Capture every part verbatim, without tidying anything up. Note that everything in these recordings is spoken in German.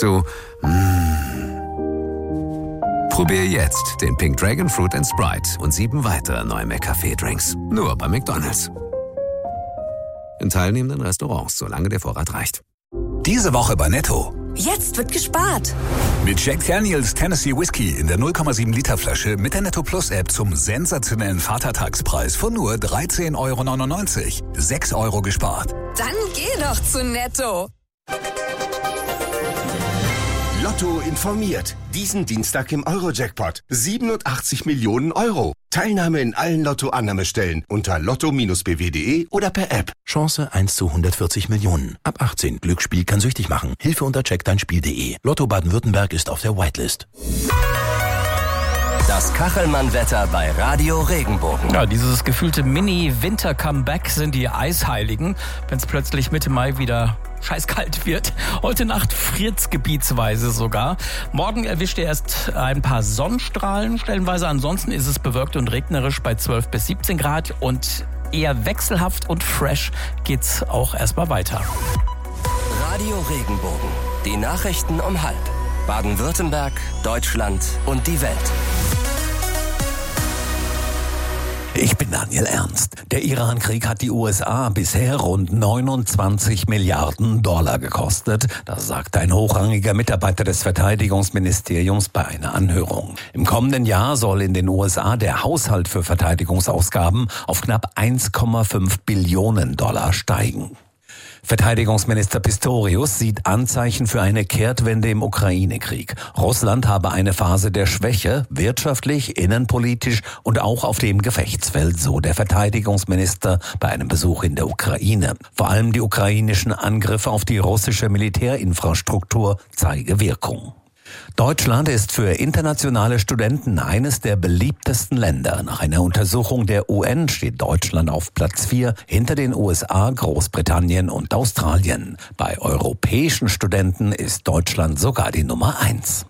so, mm. Probier jetzt den Pink Dragon Fruit and Sprite und sieben weitere neue McCafé-Drinks. Nur bei McDonald's. In teilnehmenden Restaurants, solange der Vorrat reicht. Diese Woche bei Netto. Jetzt wird gespart. Mit Jack Daniels Tennessee Whiskey in der null Komma sieben Liter Flasche mit der Netto Plus App zum sensationellen Vatertagspreis von nur dreizehn Euro neunundneunzig. sechs Euro gespart. Dann geh doch zu Netto. Lotto informiert. Diesen Dienstag im Euro-Jackpot. siebenundachtzig Millionen Euro. Teilnahme in allen Lotto-Annahmestellen unter lotto Bindestrich b w punkt d e oder per App. Chance eins zu hundertvierzig Millionen. Ab achtzehn. Glücksspiel kann süchtig machen. Hilfe unter check dein Spiel punkt de. Lotto Baden-Württemberg ist auf der Whitelist. Das Kachelmann-Wetter bei Radio Regenbogen. Ja, dieses gefühlte Mini-Winter-Comeback sind die Eisheiligen, wenn es plötzlich Mitte Mai wieder scheißkalt wird. Heute Nacht friert's gebietsweise sogar. Morgen erwischt ihr erst ein paar Sonnenstrahlen stellenweise. Ansonsten ist es bewölkt und regnerisch bei zwölf bis siebzehn Grad. Und eher wechselhaft und fresh geht's auch erstmal weiter. Radio Regenbogen. Die Nachrichten um halb. Baden-Württemberg, Deutschland und die Welt. Ich bin Daniel Ernst. Der Iran-Krieg hat die U S A bisher rund neunundzwanzig Milliarden Dollar gekostet. Das sagt ein hochrangiger Mitarbeiter des Verteidigungsministeriums bei einer Anhörung. Im kommenden Jahr soll in den U S A der Haushalt für Verteidigungsausgaben auf knapp eins Komma fünf Billionen Dollar steigen. Verteidigungsminister Pistorius sieht Anzeichen für eine Kehrtwende im Ukraine-Krieg. Russland habe eine Phase der Schwäche, wirtschaftlich, innenpolitisch und auch auf dem Gefechtsfeld, so der Verteidigungsminister bei einem Besuch in der Ukraine. Vor allem die ukrainischen Angriffe auf die russische Militärinfrastruktur zeige Wirkung. Deutschland ist für internationale Studenten eines der beliebtesten Länder. Nach einer Untersuchung der U N steht Deutschland auf Platz vier hinter den U S A, Großbritannien und Australien. Bei europäischen Studenten ist Deutschland sogar die Nummer eins.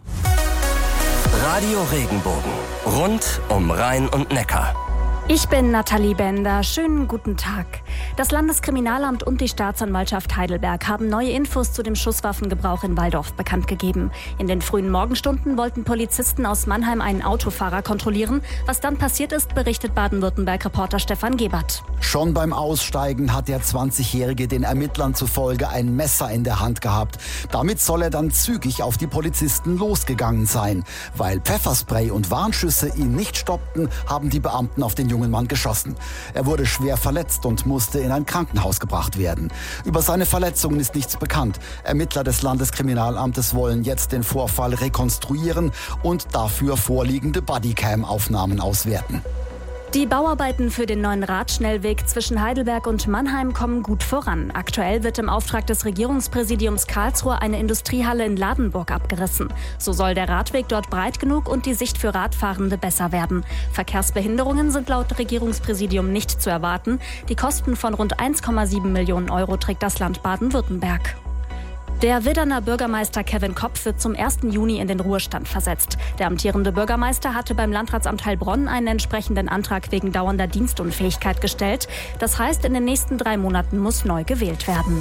Radio Regenbogen. Rund um Rhein und Neckar. Ich bin Nathalie Bender. Schönen guten Tag. Das Landeskriminalamt und die Staatsanwaltschaft Heidelberg haben neue Infos zu dem Schusswaffengebrauch in Walldorf bekannt gegeben. In den frühen Morgenstunden wollten Polizisten aus Mannheim einen Autofahrer kontrollieren. Was dann passiert ist, berichtet Baden-Württemberg-Reporter Stefan Gebert. Schon beim Aussteigen hat der zwanzigjährige den Ermittlern zufolge ein Messer in der Hand gehabt. Damit soll er dann zügig auf die Polizisten losgegangen sein. Weil Pfefferspray und Warnschüsse ihn nicht stoppten, haben die Beamten auf den jungen Mann geschossen. Er wurde schwer verletzt und musste in ein Krankenhaus gebracht werden. Über seine Verletzungen ist nichts bekannt. Ermittler des Landeskriminalamtes wollen jetzt den Vorfall rekonstruieren und dafür vorliegende Bodycam-Aufnahmen auswerten. Die Bauarbeiten für den neuen Radschnellweg zwischen Heidelberg und Mannheim kommen gut voran. Aktuell wird im Auftrag des Regierungspräsidiums Karlsruhe eine Industriehalle in Ladenburg abgerissen. So soll der Radweg dort breit genug und die Sicht für Radfahrende besser werden. Verkehrsbehinderungen sind laut Regierungspräsidium nicht zu erwarten. Die Kosten von rund eins Komma sieben Millionen Euro trägt das Land Baden-Württemberg. Der Widderner Bürgermeister Kevin Kopf wird zum ersten Juni in den Ruhestand versetzt. Der amtierende Bürgermeister hatte beim Landratsamt Heilbronn einen entsprechenden Antrag wegen dauernder Dienstunfähigkeit gestellt. Das heißt, in den nächsten drei Monaten muss neu gewählt werden.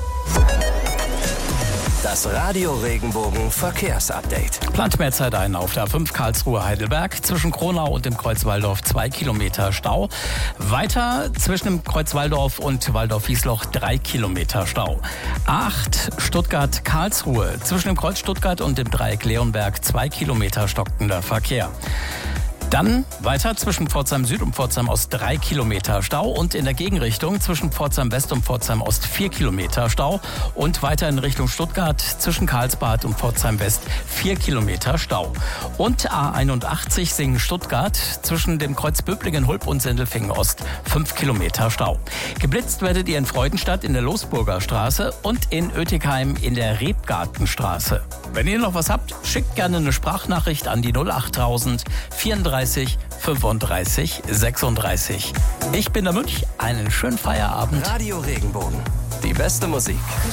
Das Radio Regenbogen Verkehrsupdate. Plant mehr Zeit ein auf der A fünf Karlsruhe-Heidelberg. Zwischen Kronau und dem Kreuz Walldorf zwei Kilometer Stau. Weiter zwischen dem Kreuz Walldorf und Walldorf-Wiesloch drei Kilometer Stau. A acht Stuttgart-Karlsruhe. Zwischen dem Kreuz Stuttgart und dem Dreieck Leonberg zwei Kilometer stockender Verkehr. Dann weiter zwischen Pforzheim Süd und Pforzheim Ost drei Kilometer Stau und in der Gegenrichtung zwischen Pforzheim West und Pforzheim Ost vier Kilometer Stau und weiter in Richtung Stuttgart zwischen Karlsbad und Pforzheim West vier Kilometer Stau. Und A einundachtzig Singen-Stuttgart zwischen dem Kreuz Böblingen-Hulb und Sendelfingen Ost fünf Kilometer Stau. Geblitzt werdet ihr in Freudenstadt in der Losburger Straße und in Oetikheim in der Rebgartenstraße. Wenn ihr noch was habt, schickt gerne eine Sprachnachricht an die null achttausend vierunddreißig fünfunddreißig sechsunddreißig. Ich bin der Münch, einen schönen Feierabend. Radio Regenbogen, die beste Musik.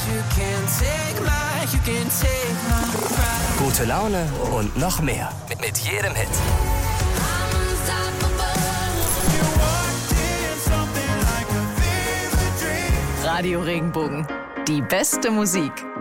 Gute Laune und noch mehr mit jedem Hit. Radio Regenbogen, die beste Musik.